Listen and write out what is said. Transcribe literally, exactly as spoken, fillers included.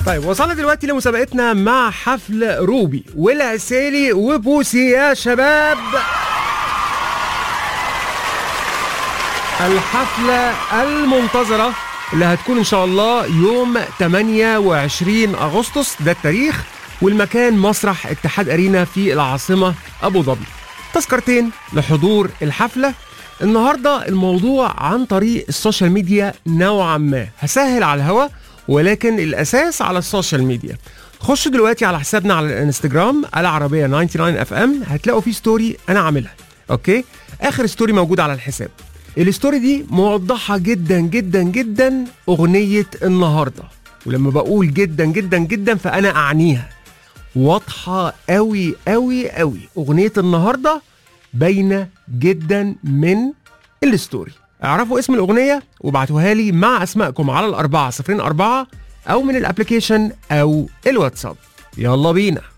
طيب وصلنا دلوقتي لمسابقتنا مع حفل روبي والعسيلي وبوسي يا شباب. الحفلة المنتظرة اللي هتكون ان شاء الله يوم ثمانية وعشرين أغسطس، ده التاريخ، والمكان مسرح اتحاد أرينا في العاصمة أبو ظبي. تذكرتين لحضور الحفلة. النهاردة الموضوع عن طريق السوشيال ميديا نوعا ما، هسهل على الهوا ولكن الأساس على السوشيال ميديا. خشوا دلوقتي على حسابنا على الانستجرام العربية تسعة وتسعين اف ام، هتلاقوا فيه ستوري أنا عاملها. أوكي، آخر ستوري موجود على الحساب. الستوري دي موضحة جدا جدا جدا أغنية النهاردة، ولما بقول جدا جدا جدا فأنا أعنيها، واضحة قوي قوي قوي. أغنية النهاردة باينة جدا من الستوري. اعرفوا اسم الأغنية وابعتوها لي مع أسمائكم على الأربعة صفرين أربعة أو من الابليكيشن أو الواتساب. يلا بينا.